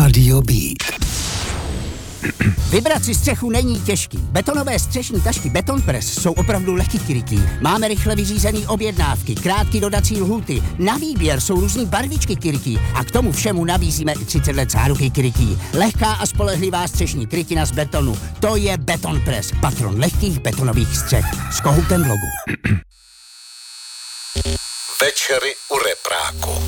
Radio Beat. Vybrat si střechu není těžký. Betonové střešní tašky Betonpress jsou opravdu lehký. Máme rychle vyřízený objednávky, krátké dodací lhůty. Na výběr jsou různý barvičky krytí a k tomu všemu nabízíme i 30 let záruky krytí. Lehká a spolehlivá střešní krytina z betonu. To je Betonpress, patron lehkých betonových střech. S kohoutem v logu. Večery u repráku.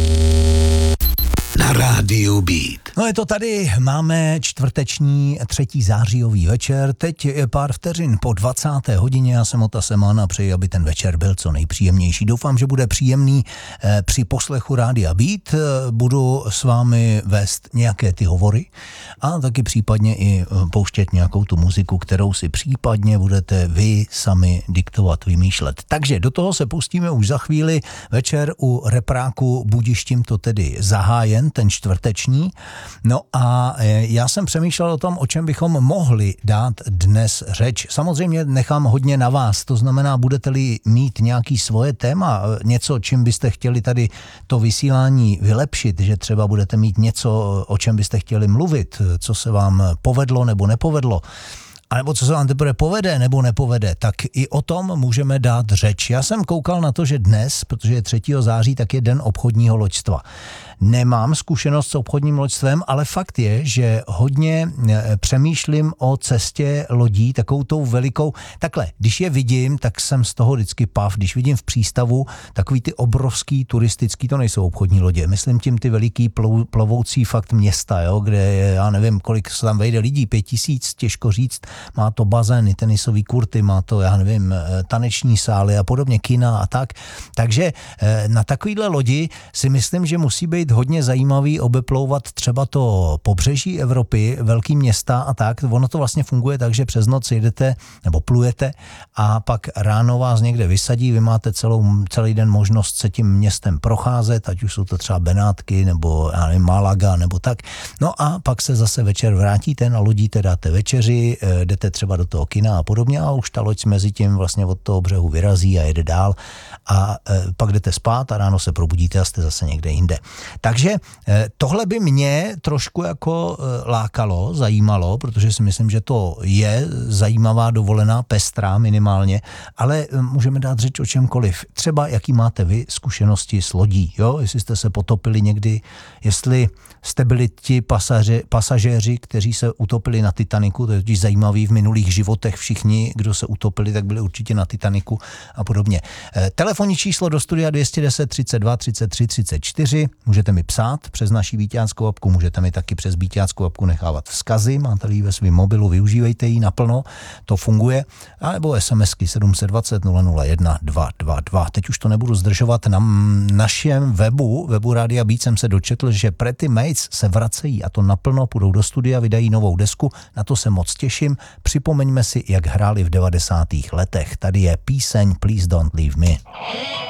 Na rádiu Beat. No je to tady, máme čtvrteční 3. zářijový večer, teď je pár vteřin po 20. hodině, já jsem Ota Semán a přeji, aby ten večer byl co nejpříjemnější. Doufám, že bude příjemný při poslechu Rádia Beat, budu s vámi vést nějaké ty hovory a taky případně i pouštět nějakou tu muziku, kterou si případně budete vy sami diktovat, vymýšlet. Takže do toho se pustíme už za chvíli, večer u repráku Budištím to tedy zahájen, ten čtvrteční. No a já jsem přemýšlel o tom, o čem bychom mohli dát dnes řeč. Samozřejmě nechám hodně na vás, to znamená, budete-li mít nějaký svoje téma, něco, čím byste chtěli tady to vysílání vylepšit, že třeba budete mít něco, o čem byste chtěli mluvit, co se vám povedlo nebo nepovedlo, anebo co se vám teprve povede nebo nepovede, tak i o tom můžeme dát řeč. Já jsem koukal na to, že dnes, protože je 3. září, tak je den obchodního loďstva. Nemám zkušenost s obchodním loďstvem, ale fakt je, že hodně přemýšlím o cestě lodí, takovou tou velikou. Takhle, když je vidím, tak jsem z toho vždycky pav. Když vidím v přístavu takový ty obrovský turistický, to nejsou obchodní lodě. Myslím tím ty veliký plovoucí fakt města, jo, kde je, já nevím, kolik se tam vejde lidí, 5000, těžko říct. Má to bazény, tenisový kurty, má to, já nevím, taneční sály a podobně, kina a tak. Takže na takovýhle lodi si myslím, že musí být hodně zajímavý obeplouvat třeba to pobřeží Evropy, velký města a tak. Ono to vlastně funguje tak, že přes noc jedete nebo plujete a pak ráno vás někde vysadí, vy máte celý den možnost se tím městem procházet, ať už jsou to třeba Benátky nebo já nevím, Málaga nebo tak. No a pak se zase večer vrátíte, nalodíte, dáte večeři, jdete třeba do toho kina a podobně a už ta loď mezi tím vlastně od toho břehu vyrazí a jede dál a pak jdete spát a ráno se probudíte a jste zase někde jinde. Takže tohle by mě trošku jako lákalo, zajímalo, protože si myslím, že to je zajímavá dovolená, pestrá minimálně, ale můžeme dát řeč o čemkoliv. Třeba jaký máte vy zkušenosti s lodí, jo? Jestli jste se potopili někdy, jestli jste byli ti pasažéři, kteří se utopili na Titaniku, to je totiž zajímavý, v minulých životech všichni, kdo se utopili, tak byli určitě na Titaniku a podobně. Telefonní číslo do studia 210 32 33 34, můžete mi psát přes naši víťánskou apku, můžete mi taky přes víťánskou apku nechávat vzkazy, máte ji ve svém mobilu, využívejte ji naplno, to funguje, anebo SMSky 720 001 222. Teď už to nebudu zdržovat, na našem webu Rádia Beat jsem se dočetl, že Pretty Mates se vracejí a to naplno, půjdou do studia, vydají novou desku, na to se moc těším. Připomeňme si, jak hráli v 90. letech. Tady je píseň Please Don't Leave Me.